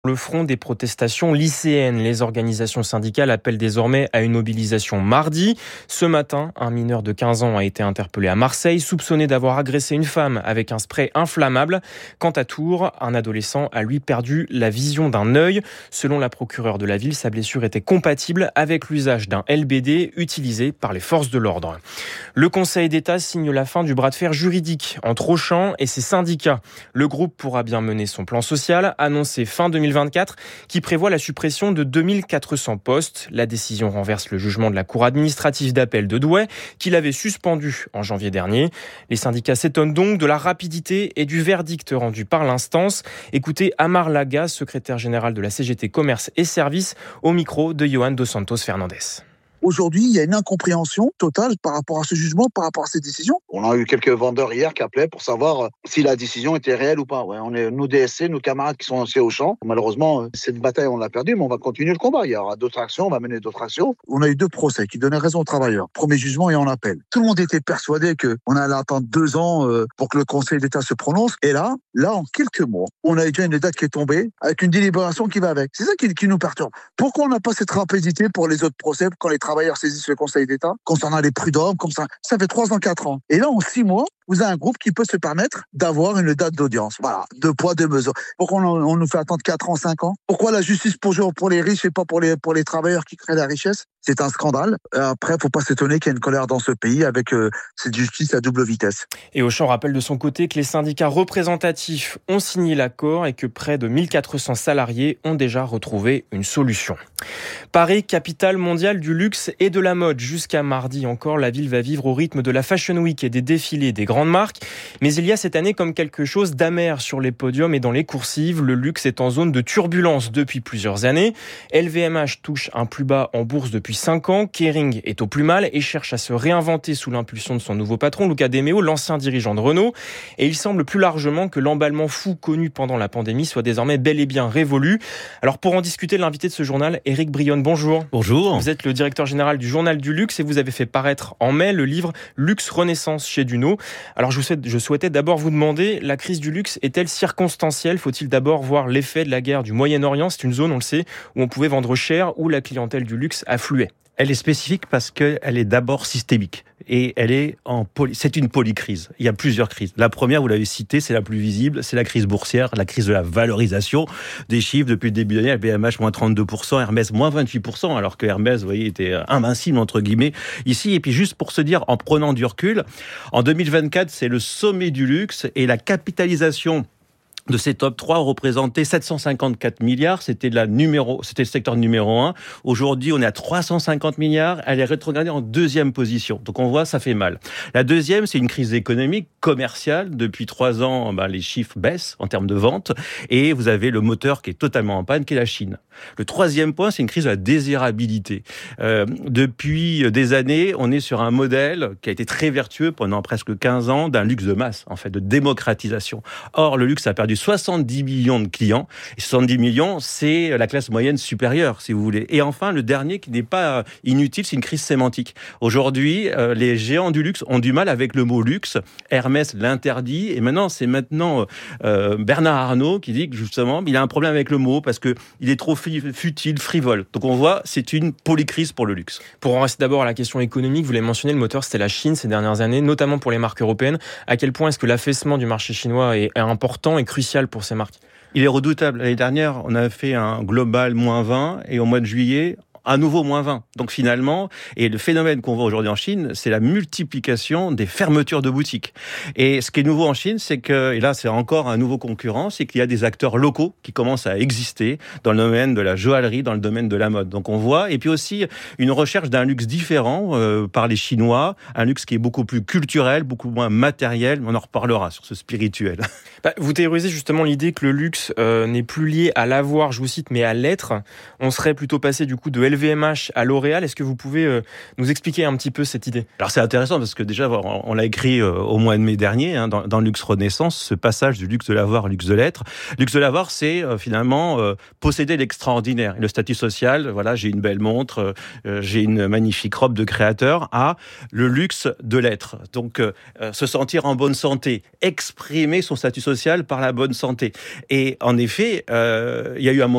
Le front des protestations lycéennes, les organisations syndicales appellent désormais à une mobilisation mardi. Ce matin, un mineur de 15 ans a été interpellé à Marseille, soupçonné d'avoir agressé une femme avec un spray inflammable. Quant à Tours, un adolescent a lui perdu la vision d'un œil. Selon la procureure de la ville, sa blessure était compatible avec l'usage d'un LBD utilisé par les forces de l'ordre. Le Conseil d'État signe la fin du bras de fer juridique entre Auchan et ses syndicats. Le groupe pourra bien mener son plan social, annoncé fin 2024, qui prévoit la suppression de 2400 postes. La décision renverse le jugement de la Cour administrative d'appel de Douai, qui l'avait suspendu en janvier dernier. Les syndicats s'étonnent donc de la rapidité et du verdict rendu par l'instance. Écoutez Amar Laga, secrétaire général de la CGT Commerce et Services, au micro de Johan Dos Santos Fernandez. Aujourd'hui, il y a une incompréhension totale par rapport à ce jugement, par rapport à ces décisions. On a eu quelques vendeurs hier qui appelaient pour savoir si la décision était réelle ou pas. Ouais, on est nos DSC, nos camarades qui sont chez Auchan. Malheureusement, cette bataille, on l'a perdue, mais on va continuer le combat. Il y aura d'autres actions, on va mener d'autres actions. On a eu 2 procès qui donnaient raison aux travailleurs. Premier jugement et en appel. Tout le monde était persuadé qu'on allait attendre 2 ans pour que le Conseil d'État se prononce. Et là, en quelques mois, on a déjà une date qui est tombée avec une délibération qui va avec. C'est ça qui nous perturbe. Pourquoi on n'a pas cette rapidité pour les autres procès, quand les travailleurs saisissent le Conseil d'État, concernant les prud'hommes, comme ça fait 3 ans, 4 ans. Et là, en 6 mois, vous avez un groupe qui peut se permettre d'avoir une date d'audience. Voilà, 2 poids, 2 mesures. Pourquoi on nous fait attendre 4 ans, 5 ans? Pourquoi la justice pour les riches et pas pour les travailleurs qui créent la richesse? C'est un scandale. Après, faut pas s'étonner qu'il y ait une colère dans ce pays avec cette justice à double vitesse. Et Auchan rappelle de son côté que les syndicats représentatifs ont signé l'accord et que près de 1400 salariés ont déjà retrouvé une solution. Paris, capitale mondiale du luxe et de la mode. Jusqu'à mardi encore, la ville va vivre au rythme de la Fashion Week et des défilés des grandes marques. Mais il y a cette année comme quelque chose d'amer sur les podiums et dans les coursives. Le luxe est en zone de turbulence depuis plusieurs années. LVMH touche un plus bas en bourse depuis 5 ans. Kering est au plus mal et cherche à se réinventer sous l'impulsion de son nouveau patron, Luca De Meo, l'ancien dirigeant de Renault. Et il semble plus largement que l'emballement fou connu pendant la pandémie soit désormais bel et bien révolu. Alors pour en discuter, l'invité de ce journal, Éric Brionne, bonjour. Bonjour. Vous êtes le directeur général du Journal du Luxe et vous avez fait paraître en mai le livre Luxe Renaissance chez Duno. Alors je souhaitais d'abord vous demander, la crise du luxe est-elle circonstancielle? Faut-il d'abord voir l'effet de la guerre du Moyen-Orient? C'est une zone, on le sait, où on pouvait vendre cher, où la clientèle du luxe affluait. Elle est spécifique parce qu'elle est d'abord systémique. Et elle est c'est une polycrise. Il y a plusieurs crises. La première, vous l'avez citée, c'est la plus visible, c'est la crise boursière, la crise de la valorisation des chiffres depuis le début de l'année. LVMH, moins 32%, Hermès, moins 28%, alors que Hermès, vous voyez, était invincible, entre guillemets, ici. Et puis, juste pour se dire, en prenant du recul, en 2024, c'est le sommet du luxe et la capitalisation de ces top 3 représentait 754 milliards, c'était le secteur numéro 1. Aujourd'hui, on est à 350 milliards, elle est rétrogradée en 2e position. Donc on voit, ça fait mal. La deuxième, c'est une crise économique, commerciale. Depuis 3 ans, les chiffres baissent en termes de vente et vous avez le moteur qui est totalement en panne, qui est la Chine. Le 3e point, c'est une crise de la désirabilité. Depuis des années, on est sur un modèle qui a été très vertueux pendant presque 15 ans d'un luxe de masse, en fait, de démocratisation. Or, le luxe a perdu 70 millions de clients. Et 70 millions, c'est la classe moyenne supérieure, si vous voulez. Et enfin, le dernier qui n'est pas inutile, c'est une crise sémantique. Aujourd'hui, les géants du luxe ont du mal avec le mot luxe. Hermès l'interdit. Et maintenant, c'est Bernard Arnault qui dit que justement, il a un problème avec le mot parce que il est trop futile, frivole. Donc on voit, c'est une polycrise pour le luxe. Pour en rester d'abord à la question économique, vous l'avez mentionné, le moteur c'était la Chine ces dernières années, notamment pour les marques européennes. À quel point est-ce que l'affaissement du marché chinois est important et crucial pour ces marques? Il est redoutable. L'année dernière, on a fait un global moins 20 et au mois de juillet, à nouveau moins 20. Donc finalement, et le phénomène qu'on voit aujourd'hui en Chine, c'est la multiplication des fermetures de boutiques. Et ce qui est nouveau en Chine, c'est que, et là c'est encore un nouveau concurrent, c'est qu'il y a des acteurs locaux qui commencent à exister dans le domaine de la joaillerie, dans le domaine de la mode. Donc on voit, et puis aussi une recherche d'un luxe différent par les Chinois, un luxe qui est beaucoup plus culturel, beaucoup moins matériel, on en reparlera sur ce spirituel. Vous théorisez justement l'idée que le luxe n'est plus lié à l'avoir, je vous cite, mais à l'être. On serait plutôt passé du coup de LVMH à L'Oréal. Est-ce que vous pouvez nous expliquer un petit peu cette idée ? Alors c'est intéressant parce que déjà, on l'a écrit au mois de mai dernier, dans Luxe Renaissance, ce passage du luxe de l'avoir au luxe de l'être. Luxe de l'avoir, c'est finalement posséder l'extraordinaire. Le statut social, voilà, j'ai une belle montre, j'ai une magnifique robe de créateur, à le luxe de l'être. Donc se sentir en bonne santé, exprimer son statut social par la bonne santé. Et en effet, il y a eu un moment